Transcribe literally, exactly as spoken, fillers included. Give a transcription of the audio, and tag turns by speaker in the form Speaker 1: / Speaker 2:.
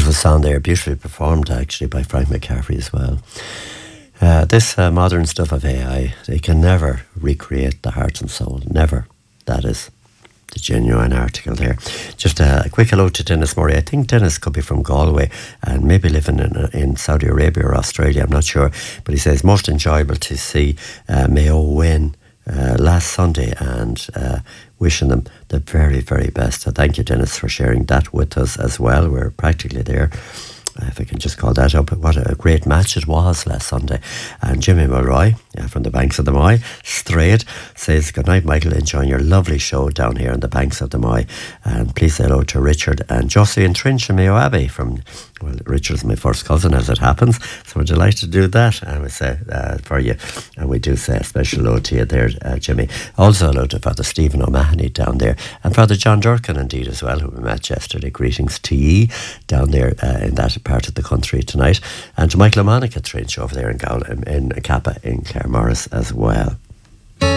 Speaker 1: beautiful song there, beautifully performed actually by Frank McCaffrey as well. Uh, this uh, modern stuff of A I, they can never recreate the heart and soul. Never. That is the genuine article there. Just a quick hello to Dennis Murray. I think Dennis could be from Galway and maybe living in, in Saudi Arabia or Australia, I'm not sure. But he says, most enjoyable to see uh, Mayo win uh, last Sunday, and uh, wishing them the very, very best. So thank you, Dennis, for sharing that with us as well. We're practically there. If I can just call that up. What a great match it was last Sunday. And Jimmy Mulroy, yeah, from the banks of the Moy, straight, says, good night, Michael, enjoying your lovely show down here on the banks of the Moy. And please say hello to Richard and Josie and Trinch and Mayo Abbey from, well, Richard's my first cousin as it happens, so we're delighted to do that, and we say uh, for you, and we do say a special hello to you there, uh, Jimmy. Also hello to Father Stephen O'Mahony down there, and Father John Durkin indeed as well, who we met yesterday. Greetings to ye down there uh, in that part of the country tonight, and to Michael and Monica Trinch over there in, Gowl- in, in Kappa in Claremorris as well.